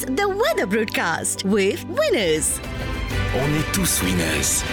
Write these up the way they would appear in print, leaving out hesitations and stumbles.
is the Weather Broadcast with Winners. On est tous winners.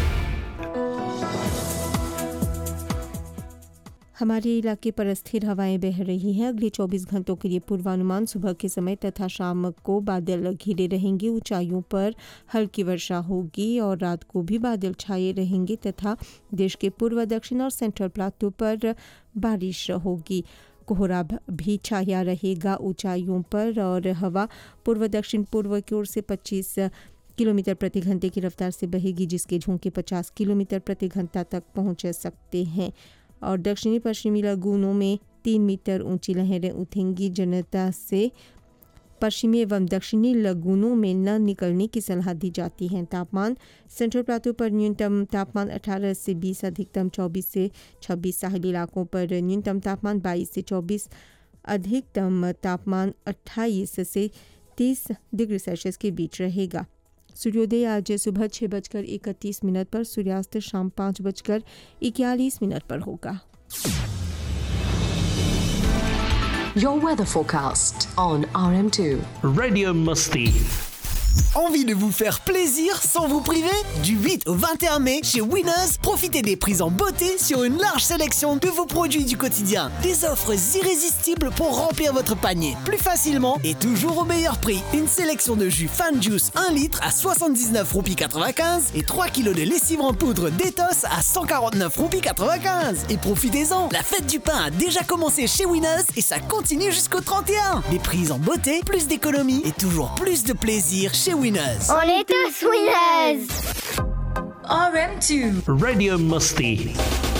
हमारे इलाके पर अस्थिर हवाएं बह रही हैं। अगले 24 घंटों के लिए पूर्वानुमान सुबह के समय तथा शाम को बादल घिरे रहेंगे। ऊंचाइयों पर हल्की वर्षा होगी और रात को भी बादल छाए रहेंगे तथा देश के पूर्व, दक्षिण और सेंट्रल प्लाटू पर बारिश होगी। कोहरा भी छाया रहेगा ऊंचाइयों पर और हवा पूर्व दक्षिण पूर्व की ओर से 25 किलोमीटर प्रति घंटे की रफ्तार से बहेगी, जिसके झोंके 50 किलोमीटर प्रति घंटा तक पहुंच सकते हैं। और दक्षिणी पश्चिमी लगूनों में 3 मीटर ऊंची लहरें उठेंगी। जनता से पश्चिमी एवं दक्षिणी लगूनों में न निकलने की सलाह दी जाती है। तापमान सेंट्रल प्लाटू पर न्यूनतम तापमान 18 से 20, अधिकतम 24 से 26, साहिली इलाकों पर न्यूनतम तापमान 22 से 24, अधिकतम तापमान 28 से 30 डिग्री सेल्सियस के बीच रहेगा। सूर्योदय आज सुबह 6:31 पर, सूर्यास्त शाम 5:41 पर होगा। Your weather forecast on RM2. Radio Musti. Envie de vous faire plaisir sans vous priver? Du 8 au 21 mai, chez Winners, profitez des prix en beauté sur une large sélection de vos produits du quotidien. Des offres irrésistibles pour remplir votre panier plus facilement et toujours au meilleur prix. Une sélection de jus Fan Juice 1 litre à 79,95 € et 3 kg de lessive en poudre Détos à 149,95 €. Et profitez-en, la fête du pain a déjà commencé chez Winners et ça continue jusqu'au 31. Des prix en beauté, plus d'économie et toujours plus de plaisir chez Winners. On est tous winners. RM2. Radio Musti.